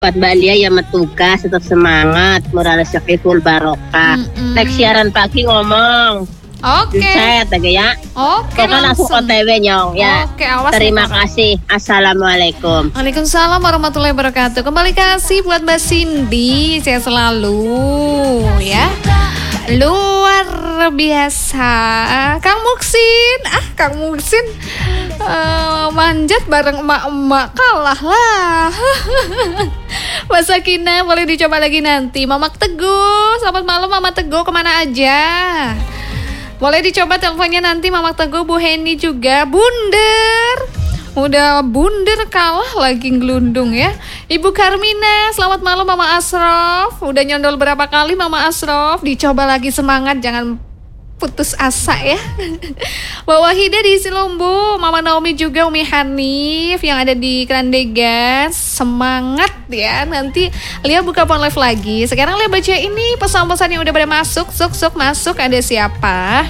Buat Mbak Lia yang metugas tetap semangat, moral syafiful barokah. Next siaran pagi ngomong. Oke. Set aja ya. Oke, Pokoknya langsung OTW nyong ya. Oke, awas. Terima kasih. Assalamualaikum. Waalaikumsalam warahmatullahi wabarakatuh. Kembali kasih buat Mbak Cindy, saya selalu ya. Luar biasa. Kang Muksin manjat bareng emak-emak, kalah lah. Mbak Sakina boleh dicoba lagi nanti. Mamak Teguh, selamat malam Mama Teguh, kemana aja? Boleh dicoba teleponnya nanti Mamak Teguh. Bu Heni juga, bunder. Udah bunder kalah lagi ngelundung ya. Ibu Karmina, selamat malam Mama Asrof. Udah nyondol berapa kali Mama Asrof? Dicoba lagi, semangat, jangan putus asa ya. Mbak Wahida di Silombo, Mama Naomi juga, Umi Hanif yang ada di Kerandegan. Semangat ya. Nanti Lia buka phone live lagi. Sekarang Lia baca ini pesan-pesan yang udah pada masuk. Masuk. Ada siapa?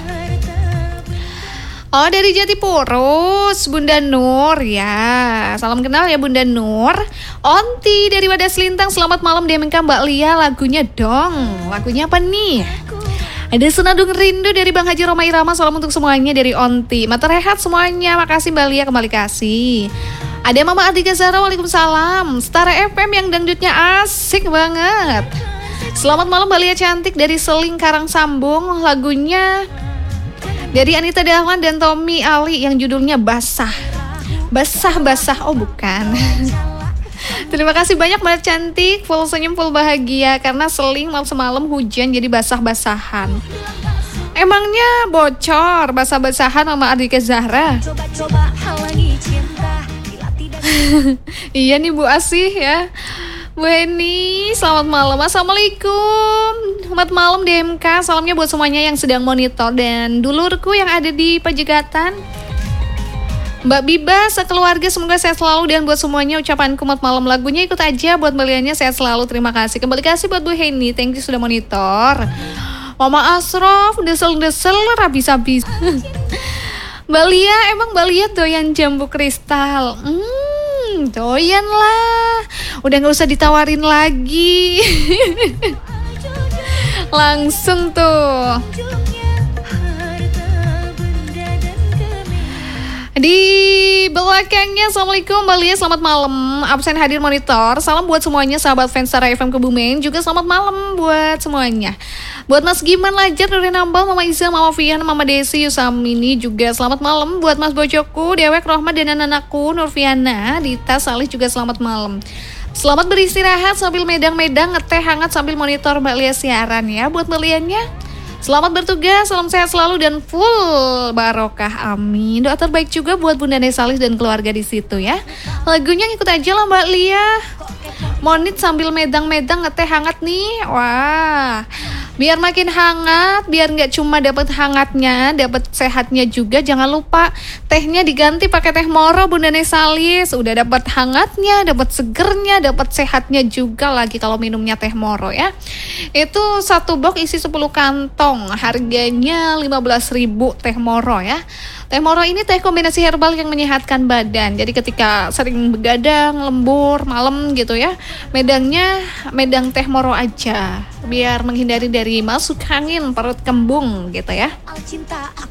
Oh, dari Jatipurus, Bunda Nur ya. Salam kenal ya Bunda Nur. Onti dari Wadas Lintang, selamat malam DMK Mbak Lia, lagunya dong. Lagunya apa nih? Ada Senandung Rindu dari Bang Haji Roma Irama. Salam untuk semuanya dari Onti. Mata rehat semuanya. Makasih Mbak Lia, kembali kasih. Ada Mama Atika Zara, waalaikumsalam. Stara FM yang dangdutnya asik banget. Selamat malam Mbak Lia cantik dari Seling Karang Sambung. Lagunya dari Anita Dahlan dan Tommy Ali yang judulnya Basah. Oh bukan. Terima kasih banyak Mbak cantik, full senyum, full bahagia. Karena Seling malam semalam hujan jadi basah-basahan. Emangnya bocor basah-basahan sama Adika Zahra? Iya nih Bu Asih ya. Bu Eni, selamat malam. Assalamualaikum. Selamat malam DMK. Salamnya buat semuanya yang sedang monitor dan dulurku yang ada di Pajegatan. Mbak Biba, sekeluarga semoga sehat selalu. Dan buat semuanya ucapanku selamat malam. Lagunya ikut aja buat beliannya, sehat selalu. Terima kasih. Kembali kasih buat Bu Heni. Thank you sudah monitor. Mama Asrof, desel-desel habis-habis. Mbak Lia, emang Mbak Lia doyan jambu kristal? Doyan lah. Udah gak usah ditawarin lagi. Langsung tuh. Di belakangnya, assalamualaikum Mbak Lia, selamat malam. Absen hadir monitor. Salam buat semuanya sahabat fans Stara FM Kebumen. Juga selamat malam buat semuanya. Buat Mas Giman Lajar, Nurin Nambal, Mama Iza, Mama Fian, Mama Desi, Yusamini juga selamat malam. Buat Mas Bojoku, Dewek Rohmat dan anak-anakku Nurfiana, Dita Salih juga selamat malam. Selamat beristirahat sambil medang-medang, ngeteh hangat sambil monitor Mbak Lia siaran ya. Buat Mbak Liannya, selamat bertugas, salam sehat selalu dan full barokah, amin. Doa terbaik juga buat Bunda Nesalis dan keluarga di situ ya. Lagunya ikut aja lah Mbak Lia. Monit sambil medang-medang ngeteh hangat nih. Wah, biar makin hangat, biar nggak cuma dapat hangatnya, dapat sehatnya juga. Jangan lupa tehnya diganti pakai teh moro Bunda Nesalis. Udah dapat hangatnya, dapat segernya, dapat sehatnya juga lagi kalau minumnya teh moro ya. Itu satu box isi 10 kantong, harganya 15.000 teh moro ya. Teh moro ini teh kombinasi herbal yang menyehatkan badan. Jadi ketika sering begadang, lembur, malam gitu ya, medangnya medang teh moro aja. Biar menghindari dari masuk angin, perut kembung gitu ya.